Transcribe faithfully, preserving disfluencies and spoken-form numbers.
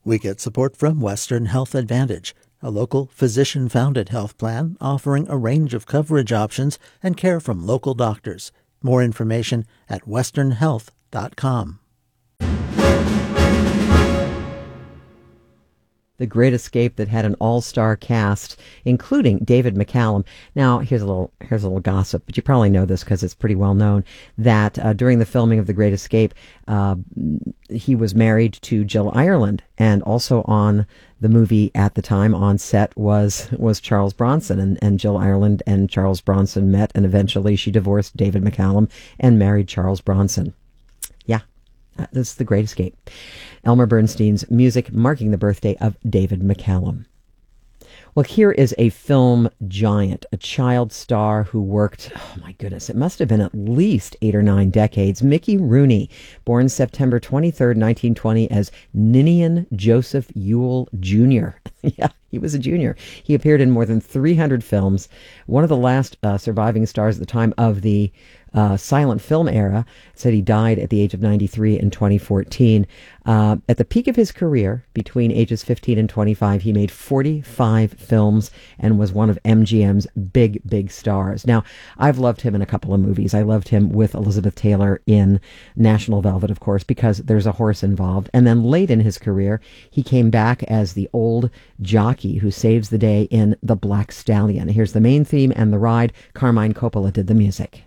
We get support from Western Health Advantage, a local physician-founded health plan offering a range of coverage options and care from local doctors. More information at western health dot com. The Great Escape, that had an all-star cast, including David McCallum. Now, here's a little here's a little gossip, but you probably know this because it's pretty well known, that uh, during the filming of The Great Escape, uh, he was married to Jill Ireland, and also on the movie at the time on set was was Charles Bronson, and, and Jill Ireland and Charles Bronson met, and eventually she divorced David McCallum and married Charles Bronson. Yeah. This is The Great Escape. Elmer Bernstein's music marking the birthday of David McCallum. Well, here is a film giant, a child star who worked, oh my goodness, it must have been at least eight or nine decades. Mickey Rooney, born September twenty-third, nineteen twenty, as Ninian Joseph Ewell Junior Yeah, he was a junior. He appeared in more than three hundred films. One of the last uh, surviving stars at the time of the uh, silent film era, said he died at the age of ninety-three in twenty fourteen. Uh, at the peak of his career, between ages fifteen and twenty-five, he made forty-five films and was one of M G M's big, big stars. Now, I've loved him in a couple of movies. I loved him with Elizabeth Taylor in National Velvet, of course, because there's a horse involved. And then late in his career, he came back as the old jockey who saves the day in The Black Stallion. Here's the main theme and the ride. Carmine Coppola did the music.